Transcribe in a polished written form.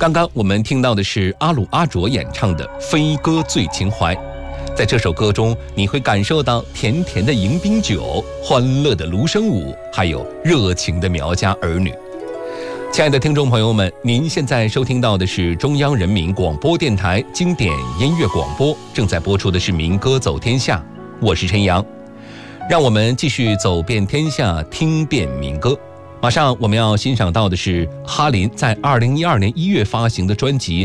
刚刚我们听到的是阿鲁阿卓演唱的《飞歌醉情怀》。在这首歌中，你会感受到甜甜的迎宾酒、欢乐的芦笙舞，还有热情的苗家儿女。亲爱的听众朋友们，您现在收听到的是中央人民广播电台经典音乐广播，正在播出的是民歌走天下，我是陈阳。让我们继续走遍天下，听遍民歌。马上我们要欣赏到的是哈林在2012年1月发行的专辑